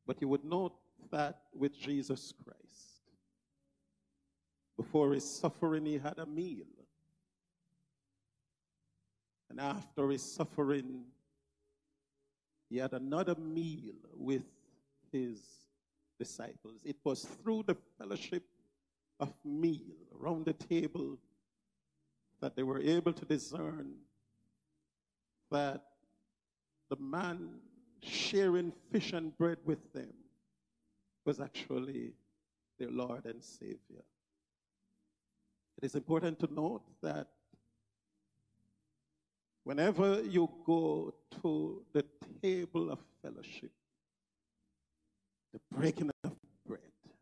But you would note that with Jesus Christ, before his suffering, he had a meal. And after his suffering, he had another meal with his disciples. It was through the fellowship of meal around the table that they were able to discern that the man sharing fish and bread with them was actually their Lord and Savior. It is important to note that whenever you go to the table of fellowship, the breaking of bread,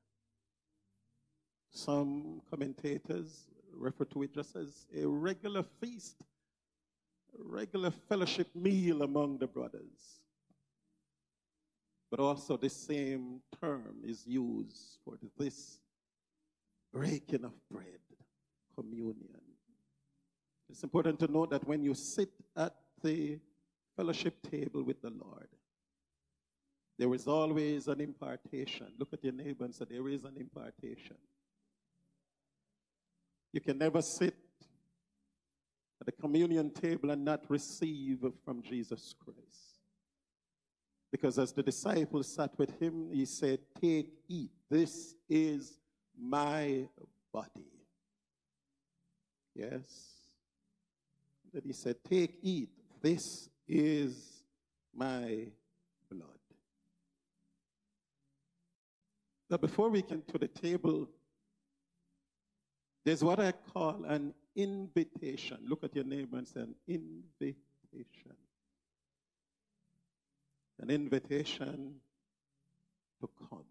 some commentators refer to it just as a regular feast, a regular fellowship meal among the brothers. But also the same term is used for this breaking of bread, communion. It's important to note that when you sit at the fellowship table with the Lord, there is always an impartation. Look at your neighbor and say, there is an impartation. You can never sit at the communion table and not receive from Jesus Christ. Because as the disciples sat with him, he said, take, eat. This is my body. Yes. Then he said, take, eat. This is my blood. Now, before we come to the table, there's what I call an invitation. Look at your neighbor and say, an invitation. An invitation to come.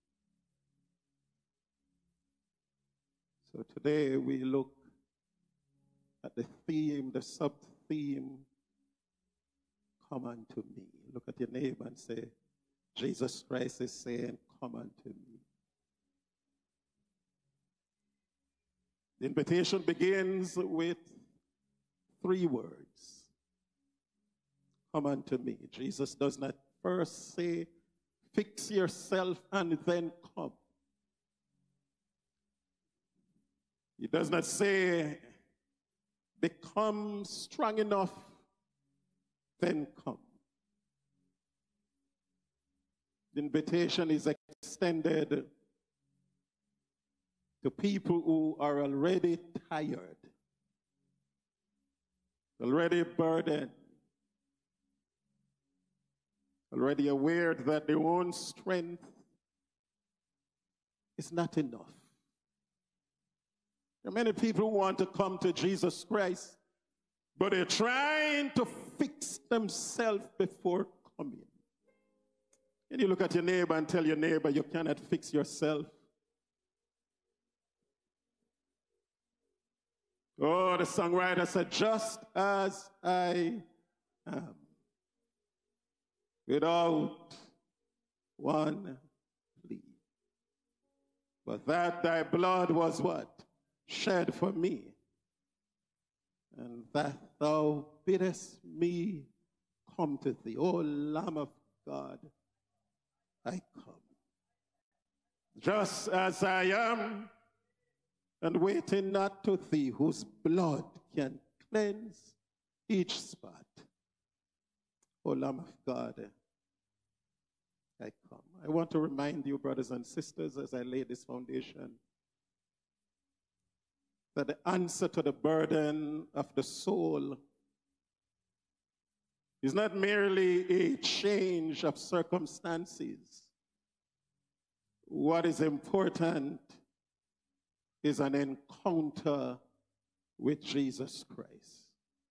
So today we look at the theme, the sub-theme, come unto me. Look at your neighbor and say, Jesus Christ is saying, come unto me. The invitation begins with 3 words. Come unto me. Jesus does not first say, fix yourself and then come. He does not say, become strong enough, then come. The invitation is extended to people who are already tired, already burdened, already aware that their own strength is not enough. There are many people who want to come to Jesus Christ, but they're trying to fix themselves before coming. And you look at your neighbor and tell your neighbor, you cannot fix yourself. Oh, the songwriter said, just as I am, without one plea. But that thy blood was what? Shed for me. And that thou biddest me come to thee. O Lamb of God, I come. Just as I am, and waiting not to thee, whose blood can cleanse each spot. O Lamb of God, I come. I want to remind you, brothers and sisters, as I lay this foundation, that the answer to the burden of the soul is not merely a change of circumstances. What is important is an encounter with Jesus Christ.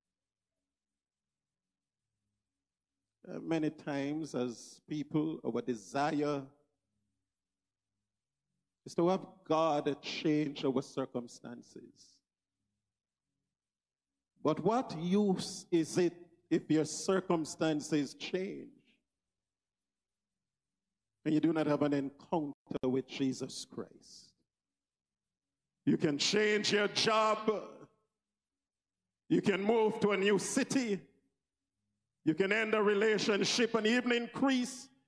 Many times as people, our desire is to have God change our circumstances. But what use is it if your circumstances change and you do not have an encounter with Jesus Christ? You can change your job. You can move to a new city. You can end a relationship and even increase